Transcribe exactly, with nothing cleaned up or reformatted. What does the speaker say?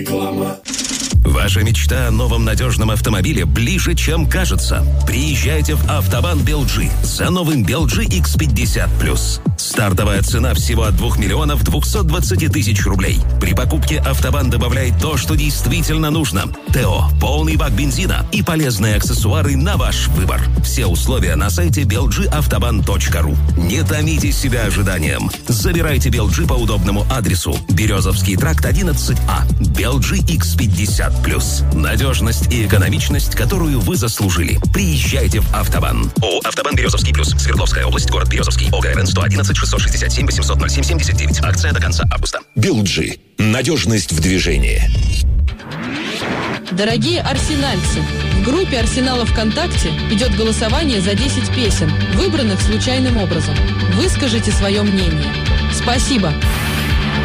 Ваша мечта о новом надежном автомобиле ближе, чем кажется. Приезжайте в Автобан Белджи за новым Белджи икс пятьдесят плюс. Стартовая цена всего от двух миллионов двухсот двадцати тысяч рублей. При покупке Автобан добавляет то, что действительно нужно. ТО, полный бак бензина и полезные аксессуары на ваш выбор. Все условия на сайте белджи автобан точка ру. Не томите себя ожиданием. Забирайте Белджи по удобному адресу. Березовский тракт одиннадцать А. Белджи икс пятьдесят плюс. Надежность и экономичность, которую вы заслужили. Приезжайте в Автобан. ООО «Автобан Березовский плюс». Свердловская область, город Березовский. ОГРН сто одиннадцать шестьсот шестьдесят семь восемьсот ноль семь семьдесят девять. Акция до конца августа. Белджи. Надежность в движении. Дорогие арсенальцы, в группе Арсенала ВКонтакте идет голосование за десять песен, выбранных случайным образом. Выскажите свое мнение. Спасибо.